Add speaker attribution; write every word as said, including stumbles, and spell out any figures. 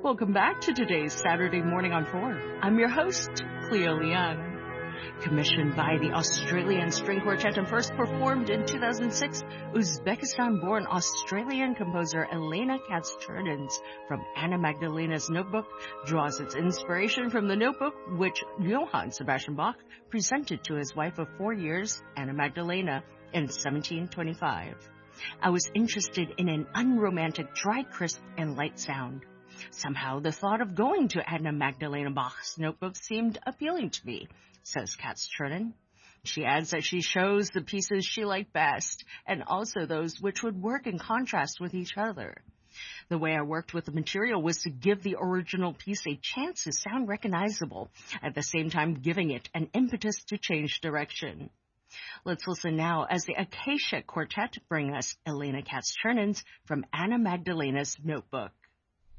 Speaker 1: Welcome back to today's Saturday Morning on four. I'm your host, Cleo Leung. Commissioned by the Australian String Quartet and first performed in two thousand six, Uzbekistan-born Australian composer Elena Katz-Chernins from Anna Magdalena's Notebook draws its inspiration from the notebook which Johann Sebastian Bach presented to his wife of four years, Anna Magdalena, in seventeen twenty-five. I was interested in an unromantic, dry, crisp, and light sound. Somehow the thought of going to Anna Magdalena Bach's Notebook seemed appealing to me, says Katz-Chernin. She adds that she chose the pieces she liked best, and also those which would work in contrast with each other. The way I worked with the material was to give the original piece a chance to sound recognizable, at the same time giving it an impetus to change direction. Let's listen now as the Acacia Quartet bring us Elena Katz-Chernins from Anna Magdalena's Notebook.